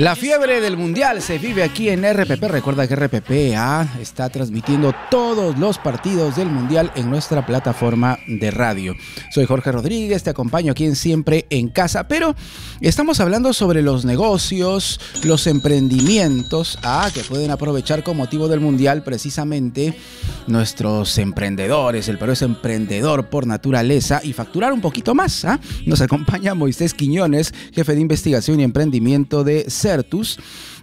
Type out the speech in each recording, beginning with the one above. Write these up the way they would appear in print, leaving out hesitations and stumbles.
La fiebre del mundial se vive aquí en RPP. Recuerda que RPP está transmitiendo todos los partidos del mundial en nuestra plataforma de radio. Soy Jorge Rodríguez, te acompaño aquí en Siempre en Casa, pero estamos hablando sobre los negocios, los emprendimientos que pueden aprovechar con motivo del mundial precisamente nuestros emprendedores. El Perú es emprendedor por naturaleza y facturar un poquito más. Nos acompaña Moisés Quiñones, jefe de investigación y emprendimiento de Certus.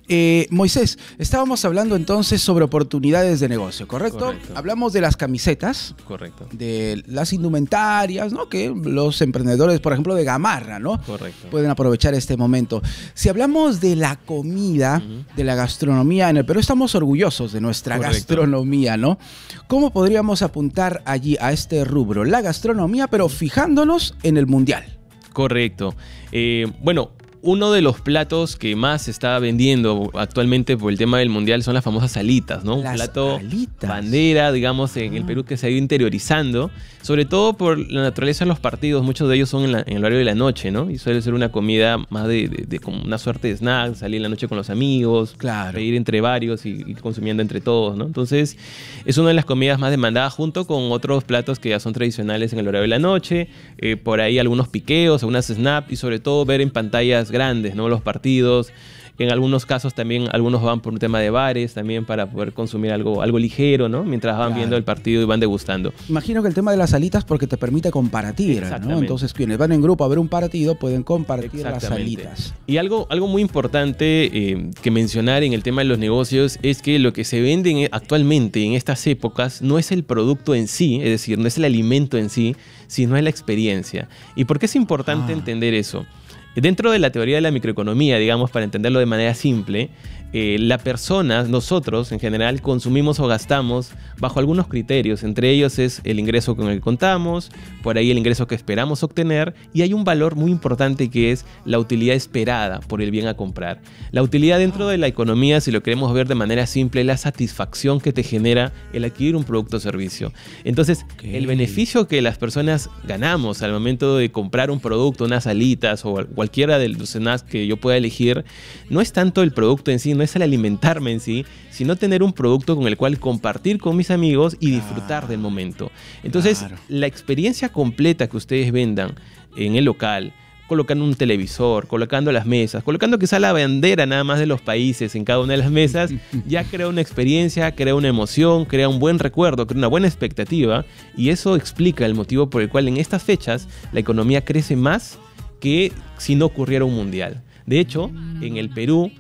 Moisés, estábamos hablando entonces sobre oportunidades de negocio, ¿correcto? Correcto. Hablamos de las camisetas, Correcto. de las indumentarias, ¿no? Que los emprendedores, por ejemplo, de Gamarra, ¿no? Correcto. Pueden aprovechar este momento. Si hablamos de la comida, de la gastronomía, en el Perú estamos orgullosos de nuestra gastronomía, ¿no? ¿Cómo podríamos apuntar allí a este rubro? La gastronomía, pero fijándonos en el mundial. Correcto. Bueno, uno de los platos que más se está vendiendo actualmente por el tema del mundial son las famosas alitas, ¿no? Un plato alitas. bandera, digamos, en el Perú que se ha ido interiorizando, sobre todo por la naturaleza de los partidos. Muchos de ellos son en el horario de la noche, ¿no? Y suele ser una comida más de como una suerte de snack, salir en la noche con los amigos, pedir entre varios y ir consumiendo entre todos, ¿no? Entonces, es una de las comidas más demandadas junto con otros platos que ya son tradicionales en el horario de la noche. Por ahí algunos piqueos, algunas snaps y sobre todo ver en pantallas grandes, ¿no? Los partidos. En algunos casos también algunos van por un tema de bares también para poder consumir algo ligero, ¿no? Mientras van viendo el partido y van degustando. Imagino que el tema de las alitas porque te permite compartir, ¿no? Entonces quienes van en grupo a ver un partido pueden compartir las alitas. Y algo muy importante que mencionar en el tema de los negocios es que lo que se vende actualmente en estas épocas no es el producto en sí, es decir, no es el alimento en sí, sino es la experiencia. ¿Y por qué es importante entender eso? Dentro de la teoría de la microeconomía, digamos, para entenderlo de manera simple, la persona, nosotros en general, consumimos o gastamos bajo algunos criterios. Entre ellos es el ingreso con el que contamos, por ahí el ingreso que esperamos obtener, y hay un valor muy importante que es la utilidad esperada por el bien a comprar. La utilidad dentro de la economía, si lo queremos ver de manera simple, es la satisfacción que te genera el adquirir un producto o servicio. Entonces, el beneficio que las personas ganamos al momento de comprar un producto, unas alitas o cualquiera de los snacks que yo pueda elegir, no es tanto el producto en sí, no es el alimentarme en sí, sino tener un producto con el cual compartir con mis amigos y disfrutar del momento. Entonces, la experiencia completa que ustedes vendan en el local, colocando un televisor, colocando las mesas, colocando quizá la bandera nada más de los países en cada una de las mesas, ya crea una experiencia, crea una emoción, crea un buen recuerdo, crea una buena expectativa, y eso explica el motivo por el cual en estas fechas la economía crece más que si no ocurriera un mundial. De hecho, en el Perú,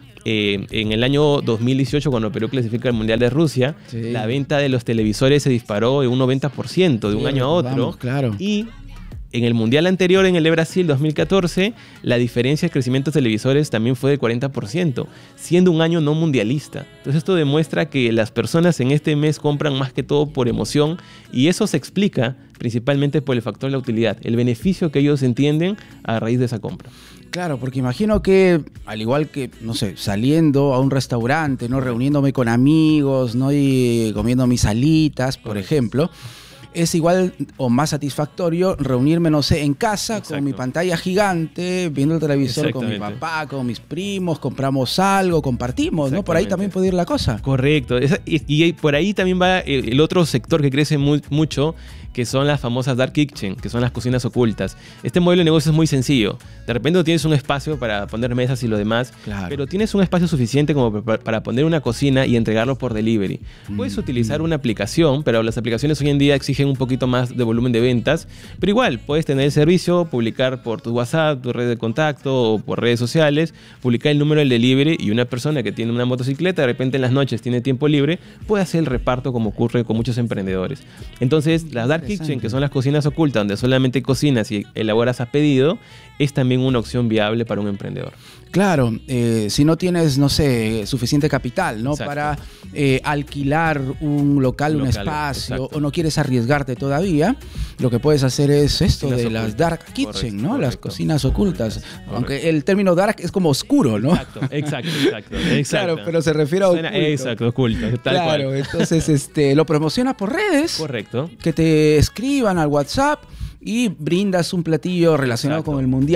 en el año 2018, cuando Perú clasifica al Mundial de Rusia, la venta de los televisores se disparó en un 90% de un año a otro. Y en el Mundial anterior, en el de Brasil 2014, la diferencia de crecimiento de televisores también fue del 40%, siendo un año no mundialista. Entonces esto demuestra que las personas en este mes compran más que todo por emoción, y eso se explica principalmente por el factor de la utilidad, el beneficio que ellos entienden a raíz de esa compra. Claro, porque imagino que, al igual que, no sé, saliendo a un restaurante, ¿no? Reuniéndome con amigos, ¿no? Y comiendo mis alitas, por ejemplo, es igual o más satisfactorio reunirme, no sé, en casa con mi pantalla gigante, viendo el televisor con mi papá, con mis primos, compramos algo, compartimos, ¿no? Por ahí también puede ir la cosa. Correcto. Y por ahí también va el otro sector que crece mucho, que son las famosas dark kitchen, que son las cocinas ocultas. Este modelo de negocio es muy sencillo. De repente no tienes un espacio para poner mesas y lo demás, pero tienes un espacio suficiente como para poner una cocina y entregarlo por delivery. Puedes utilizar una aplicación, pero las aplicaciones hoy en día exigen un poquito más de volumen de ventas, pero igual puedes tener el servicio, publicar por tu WhatsApp, tu red de contacto o por redes sociales, publicar el número del delivery, y una persona que tiene una motocicleta de repente en las noches tiene tiempo libre, puede hacer el reparto como ocurre con muchos emprendedores. Entonces, las dark kitchen, que son las cocinas ocultas donde solamente cocinas y elaboras a pedido, es también una opción viable para un emprendedor. Claro, si no tienes, no sé, suficiente capital, ¿no? Para alquilar un local, un espacio, o no quieres arriesgarte todavía, lo que puedes hacer es esto de las dark kitchen, ¿no? Las cocinas ocultas. Aunque el término dark es como oscuro, ¿no? Exacto. Claro, pero se refiere a oculto. Exacto, oculto. Tal cual. Entonces lo promocionas por redes. Correcto. Que te escriban al WhatsApp y brindas un platillo relacionado con el mundial.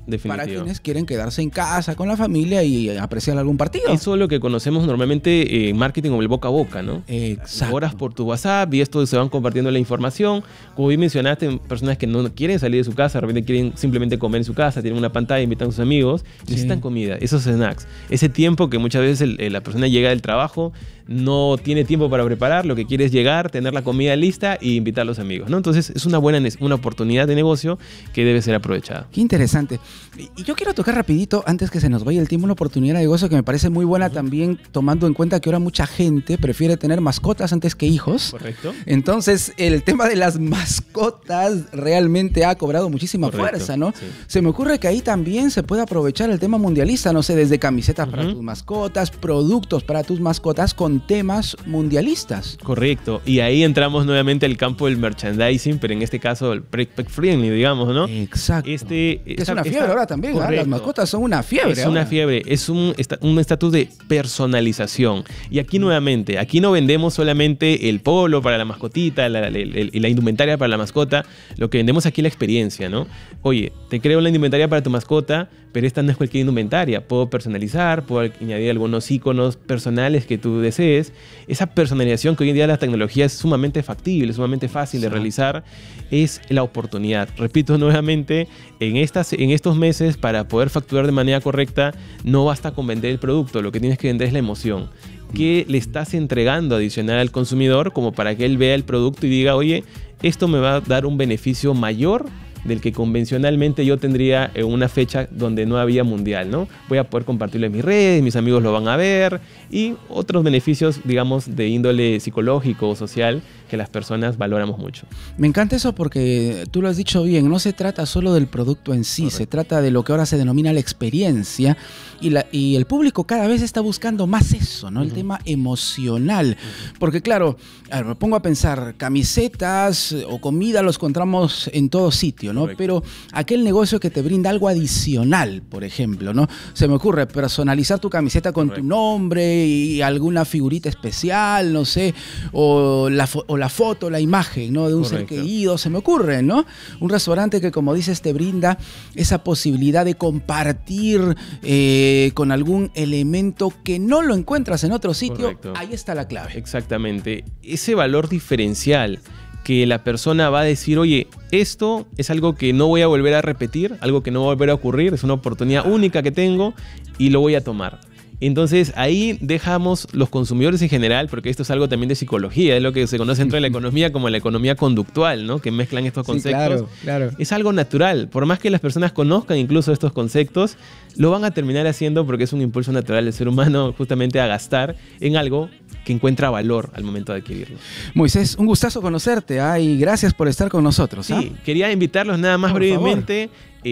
Definitivo. Para quienes quieren quedarse en casa con la familia y apreciar algún partido. Eso es lo que conocemos normalmente en marketing como el boca a boca, ¿no? Exacto. Horas por tu WhatsApp y esto se van compartiendo la información. Como bien mencionaste, personas que no quieren salir de su casa, de repente quieren simplemente comer en su casa, tienen una pantalla, invitan a sus amigos, necesitan comida, esos snacks. Ese tiempo que muchas veces la persona llega del trabajo, no tiene tiempo para preparar, lo que quiere es llegar, tener la comida lista y invitar a los amigos, ¿no? Entonces es una oportunidad de negocio que debe ser aprovechada. Qué interesante. Y yo quiero tocar rapidito, antes que se nos vaya el tiempo, una oportunidad de negocio que me parece muy buena también, tomando en cuenta que ahora mucha gente prefiere tener mascotas antes que hijos. Correcto. Entonces el tema de las mascotas realmente ha cobrado muchísima fuerza, ¿no? Sí. Se me ocurre que ahí también se puede aprovechar el tema mundialista, no sé, desde camisetas para tus mascotas, productos para tus mascotas con temas mundialistas. Correcto. Y ahí entramos nuevamente al campo del merchandising, pero en este caso el pet friendly, digamos, ¿no? Exacto. Que es una fiebre ahora también, ¿eh? Las mascotas son una fiebre. Es una fiebre, es un estatus de personalización. Y aquí nuevamente, aquí no vendemos solamente el polo para la mascotita, la indumentaria para la mascota, lo que vendemos aquí es la experiencia, ¿no? Oye, te creo la indumentaria para tu mascota, pero esta no es cualquier indumentaria. Puedo personalizar, puedo añadir algunos iconos personales que tú desees. Esa personalización que hoy en día la tecnología es sumamente factible, sumamente fácil de realizar, es la oportunidad. Repito nuevamente, en estos meses, para poder facturar de manera correcta, no basta con vender el producto, lo que tienes que vender es la emoción. ¿Qué le estás entregando adicional al consumidor como para que él vea el producto y diga, oye, esto me va a dar un beneficio mayor del que convencionalmente yo tendría en una fecha donde no había mundial, ¿no? Voy a poder compartirlo en mis redes, mis amigos lo van a ver y otros beneficios, digamos, de índole psicológico o social que las personas valoramos mucho. Me encanta eso porque tú lo has dicho bien, no se trata solo del producto en sí, se trata de lo que ahora se denomina la experiencia y el público cada vez está buscando más eso, ¿no? El tema emocional. Porque claro, a ver, me pongo a pensar, camisetas o comida los encontramos en todo sitio, ¿no? Correcto. Pero aquel negocio que te brinda algo adicional, por ejemplo, ¿no? Se me ocurre personalizar tu camiseta con tu nombre y alguna figurita especial, no sé, o la foto, la imagen, ¿no? De un ser querido, se me ocurre, ¿no? Un restaurante que, como dices, te brinda esa posibilidad de compartir con algún elemento que no lo encuentras en otro sitio. Correcto. Ahí está la clave. Exactamente. Ese valor diferencial que la persona va a decir, oye, esto es algo que no voy a volver a repetir, algo que no va a volver a ocurrir, es una oportunidad única que tengo y lo voy a tomar. Entonces ahí dejamos los consumidores en general, porque esto es algo también de psicología, es lo que se conoce dentro de la economía como la economía conductual, ¿no? Que mezclan estos conceptos. Sí, claro. Es algo natural, por más que las personas conozcan incluso estos conceptos, lo van a terminar haciendo porque es un impulso natural del ser humano justamente a gastar en algo que encuentra valor al momento de adquirirlo. Moisés, un gustazo conocerte, y gracias por estar con nosotros. Sí, quería invitarlos nada más brevemente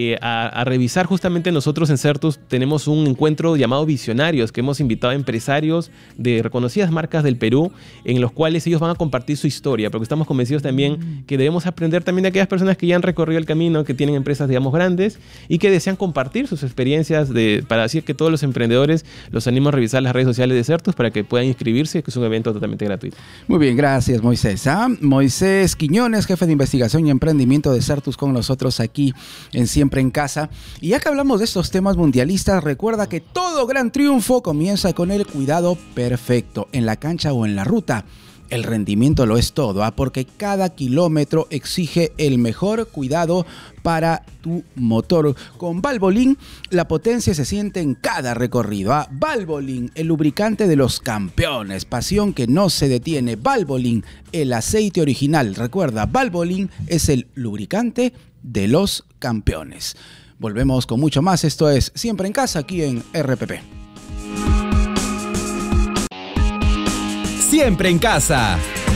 a revisar. Justamente nosotros en Certus tenemos un encuentro llamado Visionarios, que hemos invitado a empresarios de reconocidas marcas del Perú, en los cuales ellos van a compartir su historia, porque estamos convencidos también que debemos aprender también de aquellas personas que ya han recorrido el camino, que tienen empresas, digamos, grandes y que desean compartir sus experiencias, para decir que todos los emprendedores los animo a revisar las redes sociales de Certus para que puedan inscribirse, que es un evento totalmente gratuito. Muy bien, gracias, Moisés. Moisés Quiñones, jefe de investigación y emprendimiento de Certus, con nosotros aquí en Siempre en Casa. Y ya que hablamos de estos temas mundialistas, recuerda que todo gran triunfo comienza con el cuidado perfecto en la cancha o en la ruta. El rendimiento lo es todo, porque cada kilómetro exige el mejor cuidado para tu motor. Con Valvoline, la potencia se siente en cada recorrido. Valvoline, el lubricante de los campeones, pasión que no se detiene. Valvoline, el aceite original. Recuerda, Valvoline es el lubricante de los campeones. Volvemos con mucho más. Esto es Siempre en Casa, aquí en RPP. Siempre en Casa.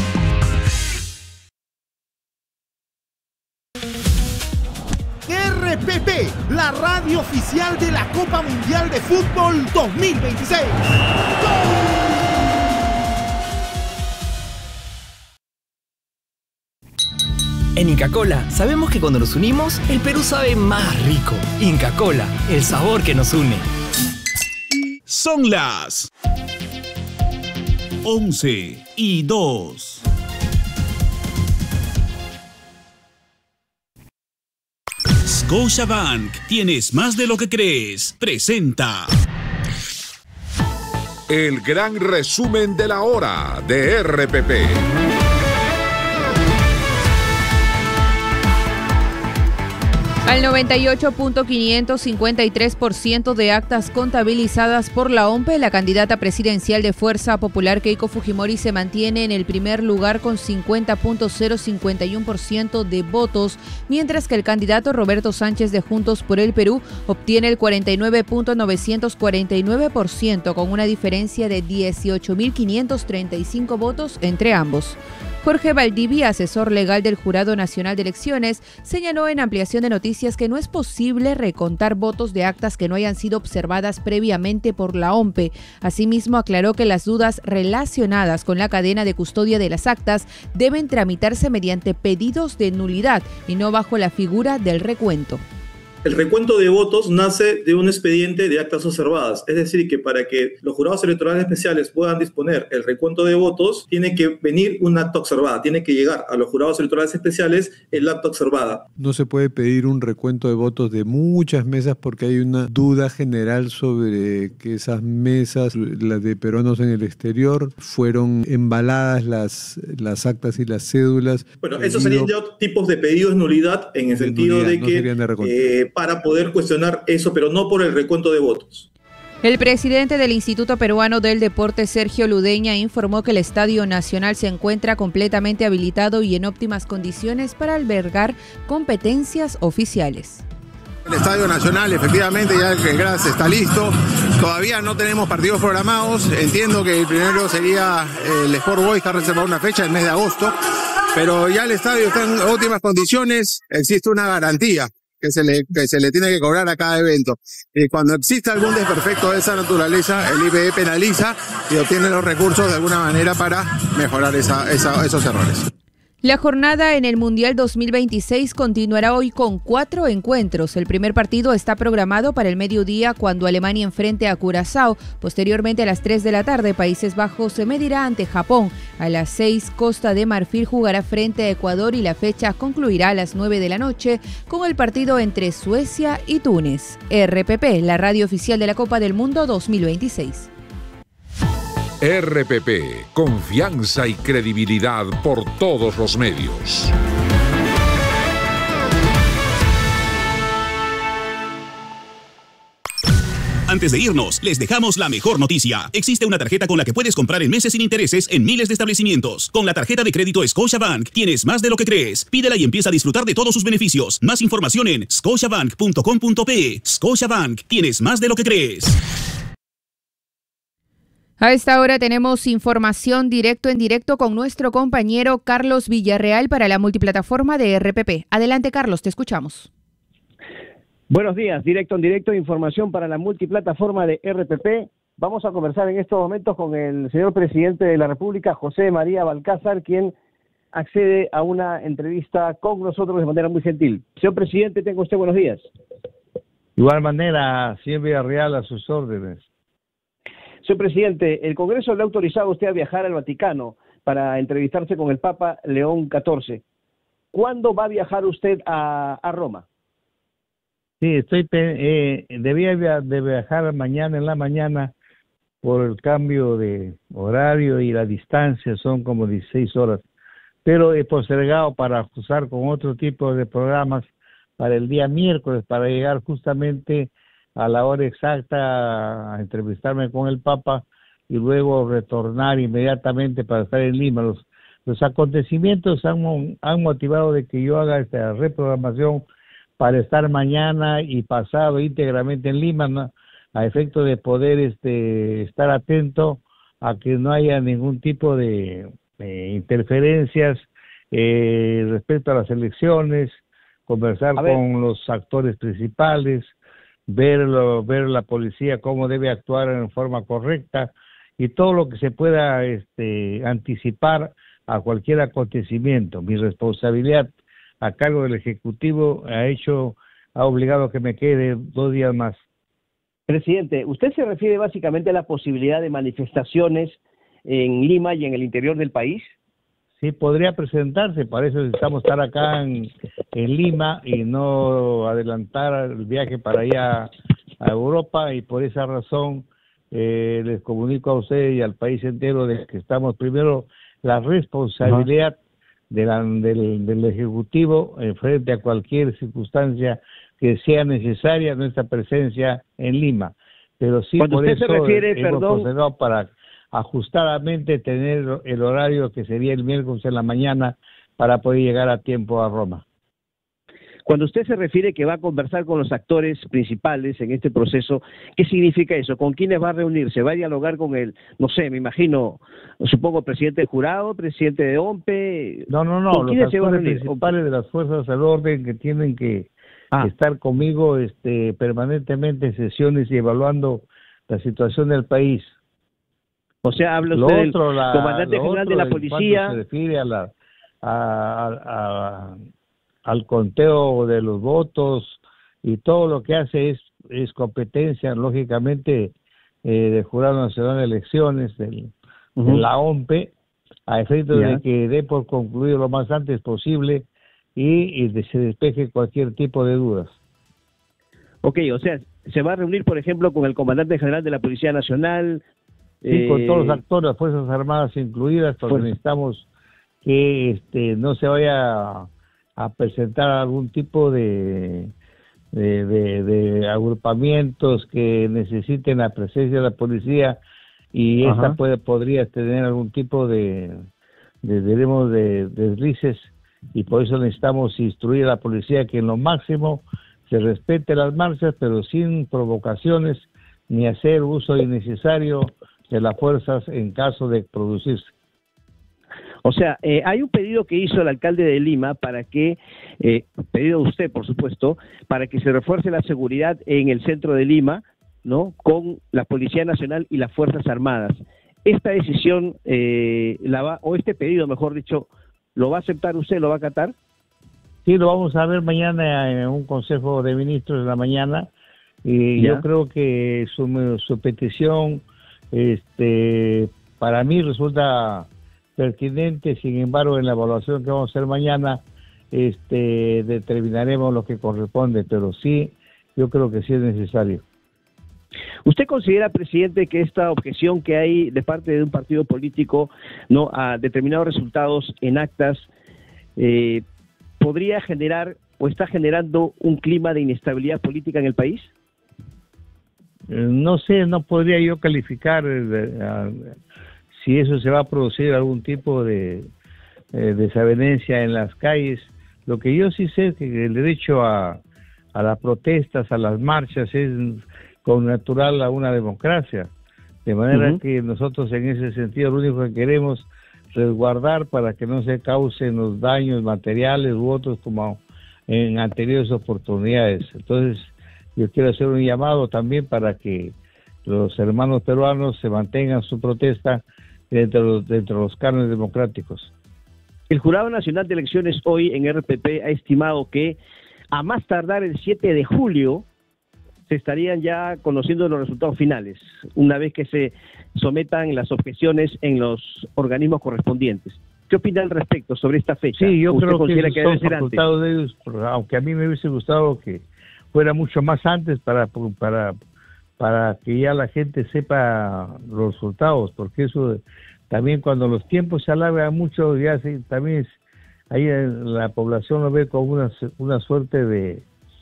RPP, la radio oficial de la Copa Mundial de Fútbol 2026. En Inca Kola sabemos que cuando nos unimos, el Perú sabe más rico. Inca Kola, el sabor que nos une. Son las 11:02. Scotiabank, tienes más de lo que crees. Presenta el gran resumen de la hora de RPP. Al 98.553% de actas contabilizadas por la OMPE, la candidata presidencial de Fuerza Popular Keiko Fujimori se mantiene en el primer lugar con 50.051% de votos, mientras que el candidato Roberto Sánchez de Juntos por el Perú obtiene el 49.949% con una diferencia de 18.535 votos entre ambos. Jorge Valdivia, asesor legal del Jurado Nacional de Elecciones, señaló en Ampliación de Noticias que no es posible recontar votos de actas que no hayan sido observadas previamente por la OMPE. Asimismo, aclaró que las dudas relacionadas con la cadena de custodia de las actas deben tramitarse mediante pedidos de nulidad y no bajo la figura del recuento. El recuento de votos nace de un expediente de actas observadas, es decir, que para que los jurados electorales especiales puedan disponer el recuento de votos, tiene que venir un acta observada, tiene que llegar a los jurados electorales especiales el acta observada. No se puede pedir un recuento de votos de muchas mesas porque hay una duda general sobre que esas mesas, las de peruanos en el exterior, fueron embaladas las actas y las cédulas. Bueno, esos serían ya tipos de pedidos de nulidad en el sentido de que para poder cuestionar eso, pero no por el recuento de votos. El presidente del Instituto Peruano del Deporte, Sergio Ludeña, informó que el Estadio Nacional se encuentra completamente habilitado y en óptimas condiciones para albergar competencias oficiales. El Estadio Nacional, efectivamente, ya el GRAS está listo. Todavía no tenemos partidos programados. Entiendo que el primero sería el Sport Boys, que ha reservado una fecha el mes de agosto. Pero ya el estadio está en óptimas condiciones. Existe una garantía que se le tiene que cobrar a cada evento. Y cuando existe algún desperfecto de esa naturaleza, el IBE penaliza y obtiene los recursos de alguna manera para mejorar esos errores. La jornada en el Mundial 2026 continuará hoy con 4 encuentros. El primer partido está programado para el mediodía cuando Alemania enfrente a Curazao. Posteriormente a las 3 de la tarde, Países Bajos se medirá ante Japón. A las 6, Costa de Marfil jugará frente a Ecuador y la fecha concluirá a las 9 de la noche con el partido entre Suecia y Túnez. RPP, la radio oficial de la Copa del Mundo 2026. RPP, confianza y credibilidad por todos los medios. Antes de irnos, les dejamos la mejor noticia. Existe una tarjeta con la que puedes comprar en meses sin intereses en miles de establecimientos. Con la tarjeta de crédito Scotiabank tienes más de lo que crees. Pídela y empieza a disfrutar de todos sus beneficios. Más información en scotiabank.com.pe. Scotiabank, tienes más de lo que crees. A esta hora tenemos información en directo con nuestro compañero Carlos Villarreal para la multiplataforma de RPP. Adelante, Carlos, te escuchamos. Buenos días, directo, información para la multiplataforma de RPP. Vamos a conversar en estos momentos con el señor presidente de la República, José María Balcázar, quien accede a una entrevista con nosotros de manera muy gentil. Señor presidente, tenga usted buenos días. De igual manera, señor Villarreal, a sus órdenes. Señor presidente, el Congreso le ha autorizado a usted a viajar al Vaticano para entrevistarse con el Papa León XIV. ¿Cuándo va a viajar usted a Roma? Sí, debía de viajar mañana en la mañana por el cambio de horario y la distancia, son como 16 horas. Pero he postergado para ajustar con otro tipo de programas para el día miércoles, para llegar justamente a la hora exacta a entrevistarme con el Papa y luego retornar inmediatamente para estar en Lima. Los acontecimientos han motivado de que yo haga esta reprogramación para estar mañana y pasado íntegramente en Lima, ¿no? A efecto de poder estar atento a que no haya ningún tipo de interferencias respecto a las elecciones, conversar con los actores principales, ver la policía cómo debe actuar en forma correcta y todo lo que se pueda anticipar a cualquier acontecimiento. Mi responsabilidad a cargo del Ejecutivo ha obligado a que me quede 2 días más. Presidente, usted se refiere básicamente a la posibilidad de manifestaciones en Lima y en el interior del país. Sí, podría presentarse, para eso necesitamos estar acá en Lima y no adelantar el viaje para allá a Europa, y por esa razón les comunico a ustedes y al país entero de que estamos primero la responsabilidad del Ejecutivo frente a cualquier circunstancia que sea necesaria nuestra presencia en Lima. Pero sí, cuando por usted eso se refiere, hemos procedido para ajustadamente tener el horario que sería el miércoles en la mañana para poder llegar a tiempo a Roma. Cuando usted se refiere que va a conversar con los actores principales en este proceso, ¿qué significa eso? ¿Con quiénes va a reunirse? ¿Va a dialogar con el, no sé, me imagino, supongo, presidente del jurado, presidente de OMPE? No, ¿Con quiénes los se va a actores reunir? principales de las fuerzas del orden que tienen que estar conmigo permanentemente en sesiones y evaluando la situación del país. O sea, habla usted del comandante general de la policía. Se refiere al conteo de los votos y todo lo que hace es competencia, lógicamente, del Jurado Nacional de Elecciones, de la OMPE, a efecto de que dé por concluido lo más antes posible y se despeje cualquier tipo de dudas. Ok, o sea, se va a reunir, por ejemplo, con el comandante general de la Policía Nacional. Sí, con todos los actores, las Fuerzas Armadas incluidas, porque necesitamos que no se vaya a presentar algún tipo de agrupamientos que necesiten la presencia de la policía, y esta podría tener algún tipo de deslices, y por eso necesitamos instruir a la policía que en lo máximo se respete las marchas, pero sin provocaciones ni hacer uso innecesario de las fuerzas en caso de producirse. O sea, hay un pedido que hizo el alcalde de Lima para que, pedido de usted, por supuesto, para que se refuerce la seguridad en el centro de Lima, ¿no? Con la Policía Nacional y las Fuerzas Armadas. Esta decisión, o este pedido, mejor dicho, ¿lo va a aceptar usted, lo va a acatar? Sí, lo vamos a ver mañana en un Consejo de Ministros de la mañana, y yo creo que su petición para mí resulta pertinente. Sin embargo, en la evaluación que vamos a hacer mañana determinaremos lo que corresponde, pero sí, yo creo que sí es necesario. ¿Usted considera, presidente, que esta objeción que hay de parte de un partido político, no, a determinados resultados en actas, podría generar o está generando un clima de inestabilidad política en el país? No sé, no podría yo calificar si eso se va a producir algún tipo de desavenencia en las calles. Lo que yo sí sé es que el derecho a las protestas, a las marchas, es con natural a una democracia. De manera que nosotros en ese sentido lo único que queremos es resguardar para que no se causen los daños materiales u otros como en anteriores oportunidades. Entonces, yo quiero hacer un llamado también para que los hermanos peruanos se mantengan su protesta dentro de los cánones democráticos. El Jurado Nacional de Elecciones hoy en RPP ha estimado que a más tardar el 7 de julio se estarían ya conociendo los resultados finales, una vez que se sometan las objeciones en los organismos correspondientes. ¿Qué opina al respecto sobre esta fecha? Sí, yo creo que debe son facultados de ellos, aunque a mí me hubiese gustado que fuera mucho más antes para que ya la gente sepa los resultados, porque eso también cuando los tiempos se alargan mucho, ya también ahí la población lo ve como una suerte de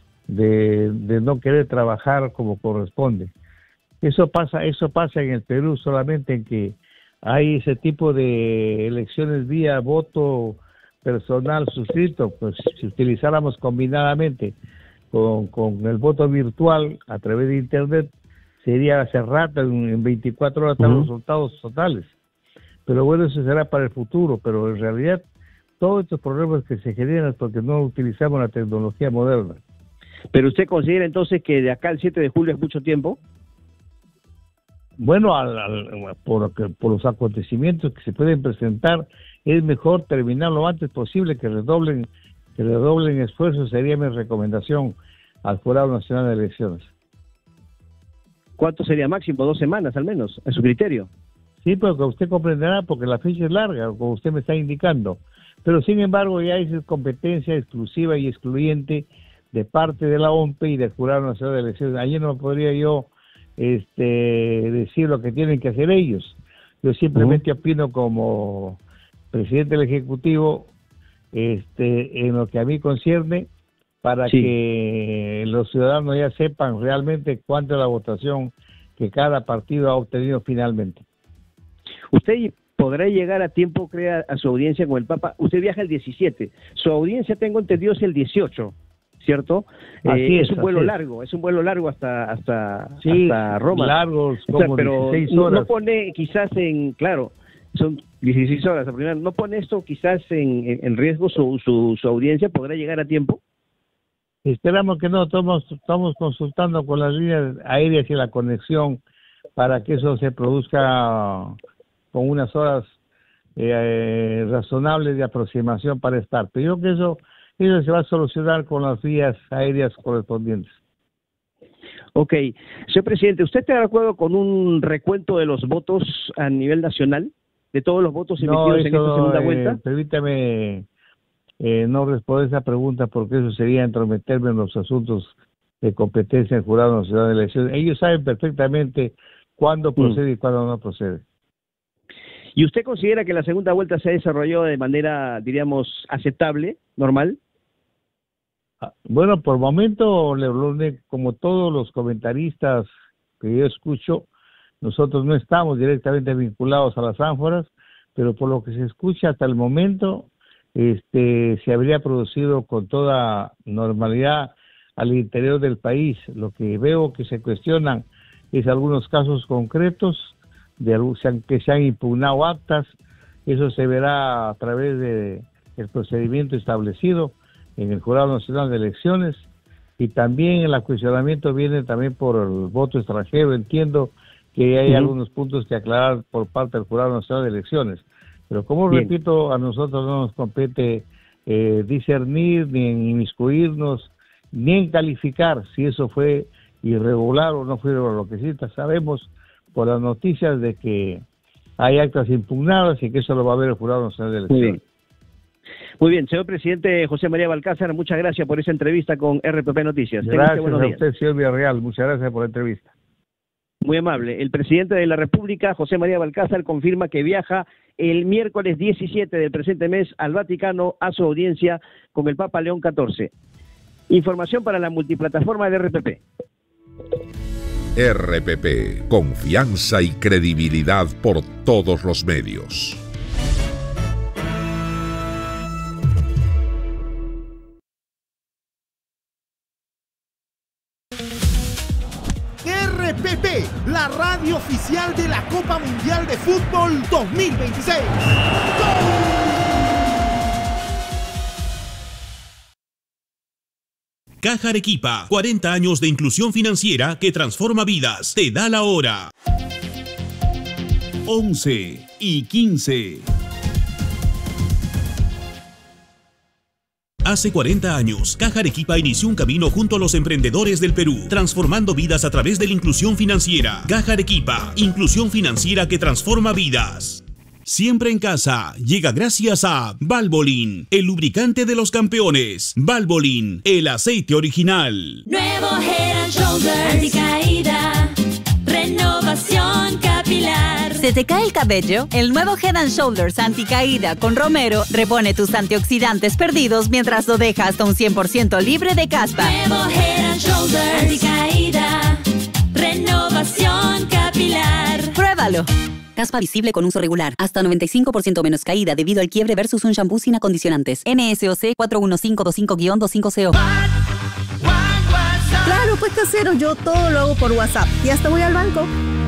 no querer trabajar como corresponde. Eso pasa en el Perú solamente en que hay ese tipo de elecciones vía voto personal suscrito. Pues si utilizáramos combinadamente con el voto virtual a través de internet, sería hace rato, en 24 horas los resultados totales. Pero bueno, eso será para el futuro, pero en realidad todos estos problemas que se generan es porque no utilizamos la tecnología moderna. ¿Pero usted considera entonces que de acá al 7 de julio es mucho tiempo? Bueno, por los acontecimientos que se pueden presentar, es mejor terminar lo antes posible, que redoblen esfuerzos, sería mi recomendación al Jurado Nacional de Elecciones. ¿Cuánto sería máximo? 2 semanas al menos, a su criterio. Sí, porque usted comprenderá, porque la fecha es larga, como usted me está indicando. Pero sin embargo ya es competencia exclusiva y excluyente de parte de la OMPE y del Jurado Nacional de Elecciones. Allí no podría yo decir lo que tienen que hacer ellos. Yo simplemente opino como presidente del Ejecutivo en lo que a mí concierne, para que los ciudadanos ya sepan realmente cuánto es la votación que cada partido ha obtenido finalmente. Usted podrá llegar a tiempo, crea, a su audiencia con el Papa. Usted viaja el 17. Su audiencia, tengo entendido, es el 18, ¿cierto? Es un vuelo largo hasta Roma. Largos, como pero 16 horas. No pone quizás son 16 horas. ¿No pone esto quizás en riesgo su audiencia? ¿Podrá llegar a tiempo? Esperamos que no. Estamos consultando con las líneas aéreas y la conexión para que eso se produzca con unas horas razonables de aproximación para estar. Pero yo creo que eso se va a solucionar con las vías aéreas correspondientes. Ok. Señor presidente, ¿usted está de acuerdo con un recuento de los votos a nivel nacional? ¿De todos los votos emitidos en esta segunda vuelta? Permítame no responder esa pregunta, porque eso sería entrometerme en los asuntos de competencia del Jurado Nacional de Elecciones. Ellos saben perfectamente cuándo procede y cuándo no procede. ¿Y usted considera que la segunda vuelta se ha desarrollado de manera, diríamos, aceptable, normal? Bueno, por momento, como todos los comentaristas que yo escucho, nosotros no estamos directamente vinculados a las ánforas, pero por lo que se escucha hasta el momento, se habría producido con toda normalidad al interior del país. Lo que veo que se cuestionan es algunos casos concretos que se han impugnado actas. Eso se verá a través del procedimiento establecido en el Jurado Nacional de Elecciones, y también el cuestionamiento viene también por el voto extranjero. Entiendo que hay algunos puntos que aclarar por parte del Jurado Nacional de Elecciones, pero como repito, a nosotros no nos compete discernir, ni en inmiscuirnos, ni en calificar si eso fue irregular o no fue irregular. Lo que sí sabemos por las noticias de que hay actas impugnadas y que eso lo va a ver el Jurado Nacional de Elecciones. Muy bien, señor presidente José María Balcázar, muchas gracias por esa entrevista con RPP Noticias. Gracias a usted, señor Villarreal, muchas gracias por la entrevista. Muy amable. El presidente de la República, José María Balcázar, confirma que viaja el miércoles 17 del presente mes al Vaticano a su audiencia con el Papa León XIV. Información para la multiplataforma de RPP. RPP, confianza y credibilidad por todos los medios. RPP, la radio oficial de la Copa Mundial de Fútbol 2026. Caja Arequipa, 40 años de inclusión financiera que transforma vidas. Te da la hora. 11:15. Hace 40 años, Caja Arequipa inició un camino junto a los emprendedores del Perú, transformando vidas a través de la inclusión financiera. Caja Arequipa, inclusión financiera que transforma vidas. Siempre en casa, llega gracias a Valvoline, el lubricante de los campeones. Valvoline, el aceite original. Nuevo Head & Shoulders, anticaída, renovación capilar. ¿Se te cae el cabello? El nuevo Head & Shoulders anticaída con romero repone tus antioxidantes perdidos mientras lo deja hasta un 100% libre de caspa. Nuevo Head & Shoulders, anticaída, renovación capilar. Pruébalo. Caspa visible con uso regular. Hasta 95% menos caída debido al quiebre versus un shampoo sin acondicionantes. NSOC 41525-250. Claro, pues casero, yo todo lo hago por WhatsApp y hasta voy al banco.